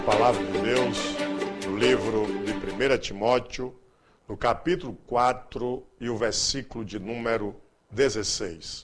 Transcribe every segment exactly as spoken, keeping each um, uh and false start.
Palavra de Deus, no livro de primeira Timóteo, no capítulo quatro e o versículo de número dezesseis.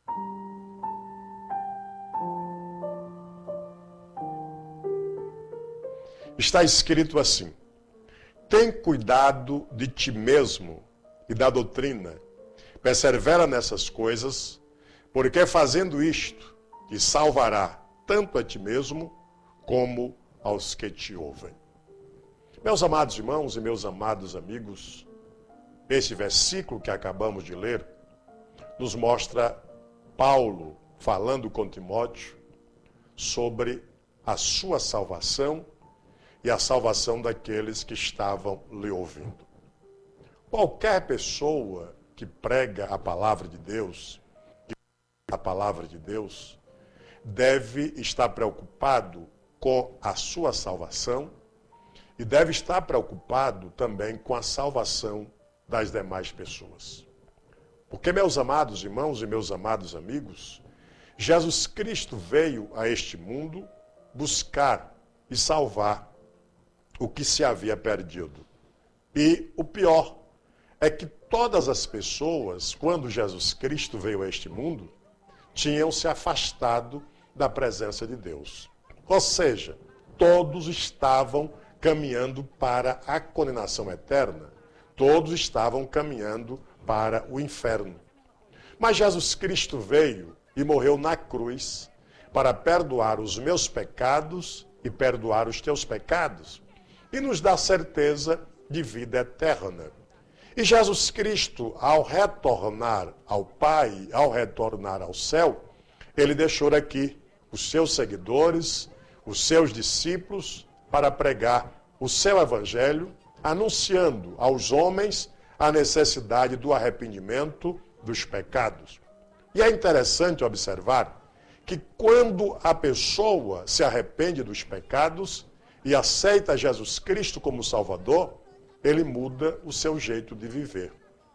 Está escrito assim: tem cuidado de ti mesmo e da doutrina, persevera nessas coisas, porque fazendo isto te salvará tanto a ti mesmo como aos que te ouvem. Meus amados irmãos e meus amados amigos, esse versículo que acabamos de ler nos mostra Paulo falando com Timóteo sobre a sua salvação e a salvação daqueles que estavam lhe ouvindo. Qualquer pessoa que prega a palavra de Deus, que prega a palavra de Deus, deve estar preocupado com a sua salvação e deve estar preocupado também com a salvação das demais pessoas. Porque, meus amados irmãos e meus amados amigos, Jesus Cristo veio a este mundo buscar e salvar o que se havia perdido. E o pior é que todas as pessoas, quando Jesus Cristo veio a este mundo, tinham se afastado da presença de Deus. Ou seja, todos estavam caminhando para a condenação eterna. Todos estavam caminhando para o inferno. Mas Jesus Cristo veio e morreu na cruz para perdoar os meus pecados e perdoar os teus pecados e nos dá certeza de vida eterna. E Jesus Cristo, ao retornar ao Pai, ao retornar ao céu, ele deixou aqui os seus seguidores, os seus discípulos, para pregar o seu evangelho, anunciando aos homens a necessidade do arrependimento dos pecados. E é interessante observar que quando a pessoa se arrepende dos pecados e aceita Jesus Cristo como Salvador, ele muda o seu jeito de viver.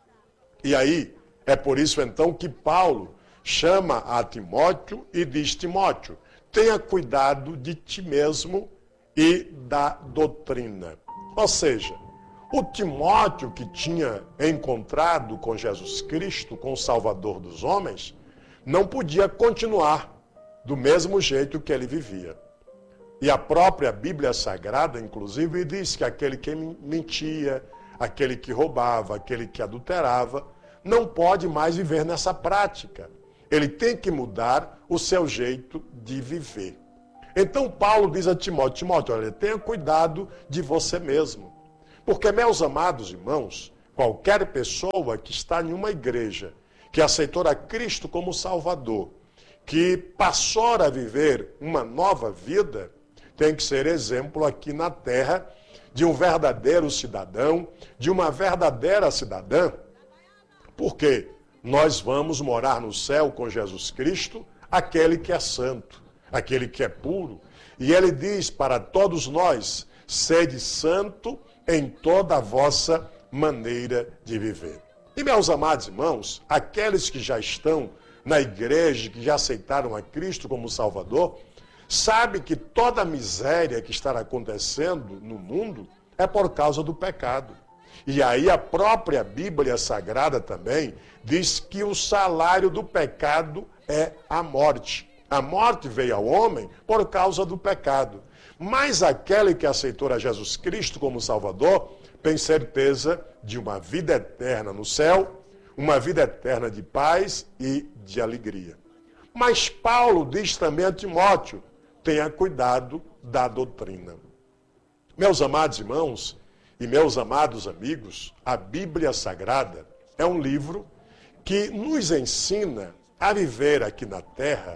E aí, é por isso então que Paulo chama a Timóteo e diz: Timóteo, tenha cuidado de ti mesmo e da doutrina. Ou seja, o Timóteo que tinha encontrado com Jesus Cristo, com o Salvador dos homens, não podia continuar do mesmo jeito que ele vivia. E a própria Bíblia Sagrada, inclusive, diz que aquele que mentia, aquele que roubava, aquele que adulterava, não pode mais viver nessa prática. Ele tem que mudar o seu jeito de viver. Então Paulo diz a Timóteo: Timóteo, olha, tenha cuidado de você mesmo. Porque, meus amados irmãos, qualquer pessoa que está em uma igreja, que aceitou a Cristo como Salvador, que passou a viver uma nova vida, tem que ser exemplo aqui na terra de um verdadeiro cidadão, de uma verdadeira cidadã. Por quê? Nós vamos morar no céu com Jesus Cristo, aquele que é santo, aquele que é puro. E ele diz para todos nós: sede santo em toda a vossa maneira de viver. E, meus amados irmãos, aqueles que já estão na igreja, que já aceitaram a Cristo como Salvador, sabem que toda a miséria que está acontecendo no mundo é por causa do pecado. E aí a própria Bíblia Sagrada também diz que o salário do pecado é a morte. A morte veio ao homem por causa do pecado. Mas aquele que aceitou a Jesus Cristo como Salvador tem certeza de uma vida eterna no céu, uma vida eterna de paz e de alegria. Mas Paulo diz também a Timóteo: tenha cuidado da doutrina. Meus amados irmãos e meus amados amigos, a Bíblia Sagrada é um livro que nos ensina a viver aqui na terra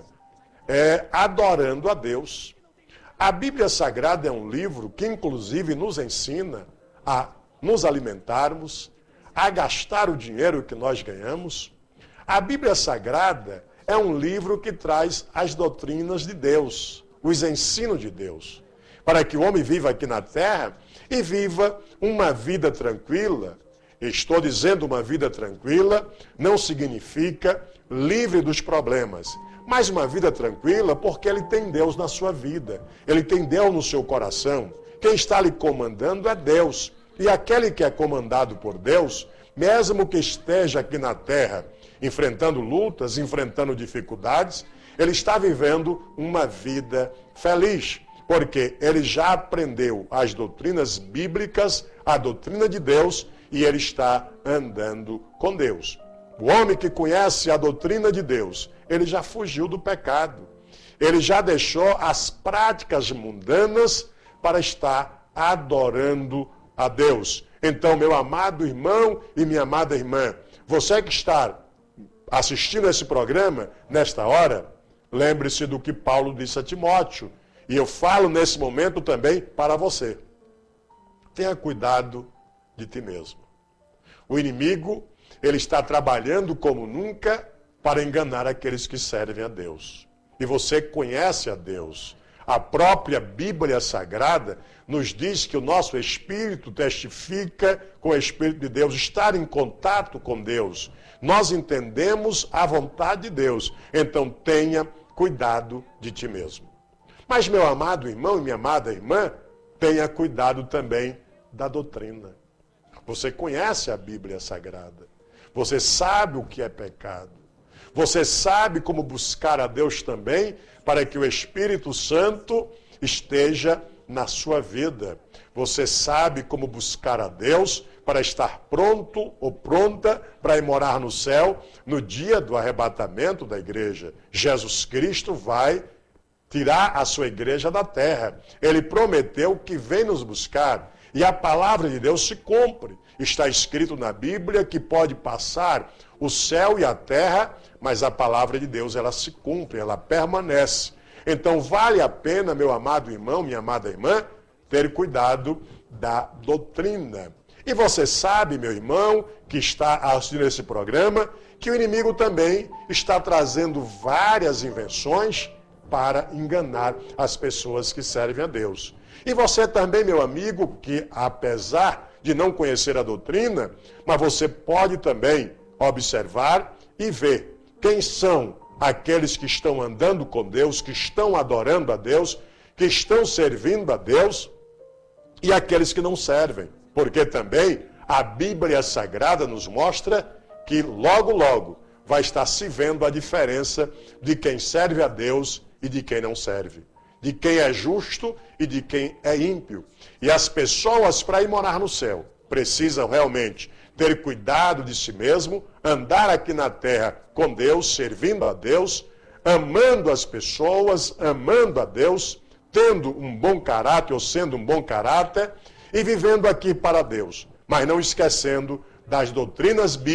é, adorando a Deus. A Bíblia Sagrada é um livro que inclusive nos ensina a nos alimentarmos, a gastar o dinheiro que nós ganhamos. A Bíblia Sagrada é um livro que traz as doutrinas de Deus, os ensinos de Deus, para que o homem viva aqui na terra e viva uma vida tranquila. Estou dizendo uma vida tranquila, não significa livre dos problemas, Mas uma vida tranquila porque ele tem Deus na sua vida. Ele tem Deus no seu coração. Quem está lhe comandando é Deus. E aquele que é comandado por Deus, mesmo que esteja aqui na terra, enfrentando lutas, enfrentando dificuldades, ele está vivendo uma vida feliz. Porque ele já aprendeu as doutrinas bíblicas, a doutrina de Deus, e ele está andando com Deus. O homem que conhece a doutrina de Deus, ele já fugiu do pecado. Ele já deixou as práticas mundanas para estar adorando a Deus. Então, meu amado irmão e minha amada irmã, você que está assistindo esse programa nesta hora, lembre-se do que Paulo disse a Timóteo. E eu falo nesse momento também para você. Tenha cuidado de ti mesmo. O inimigo, ele está trabalhando como nunca para enganar aqueles que servem a Deus. E você conhece a Deus. A própria Bíblia Sagrada nos diz que o nosso espírito testifica com o Espírito de Deus, estar em contato com Deus. Nós entendemos a vontade de Deus. Então tenha cuidado de ti mesmo. Mas, meu amado irmão e minha amada irmã, tenha cuidado também da doutrina. Você conhece a Bíblia Sagrada. Você sabe o que é pecado. Você sabe como buscar a Deus também para que o Espírito Santo esteja na sua vida. Você sabe como buscar a Deus para estar pronto ou pronta para ir morar no céu no dia do arrebatamento da igreja. Jesus Cristo vai tirar a sua igreja da terra. Ele prometeu que vem nos buscar. E a palavra de Deus se cumpre. Está escrito na Bíblia que pode passar o céu e a terra, mas a palavra de Deus, ela se cumpre, ela permanece. Então vale a pena, meu amado irmão, minha amada irmã, ter cuidado da doutrina. E você sabe, meu irmão, que está assistindo esse programa, que o inimigo também está trazendo várias invenções para enganar as pessoas que servem a Deus. E você também, meu amigo, que apesar de não conhecer a doutrina, mas você pode também observar e ver quem são aqueles que estão andando com Deus, que estão adorando a Deus, que estão servindo a Deus, e aqueles que não servem. Porque também a Bíblia Sagrada nos mostra que logo, logo vai estar se vendo a diferença de quem serve a Deus e de quem não serve. De quem é justo e de quem é ímpio. E as pessoas, para ir morar no céu, precisam realmente ter cuidado de si mesmo, andar aqui na terra com Deus, servindo a Deus, amando as pessoas, amando a Deus, tendo um bom caráter ou sendo um bom caráter e vivendo aqui para Deus, mas não esquecendo das doutrinas bíblicas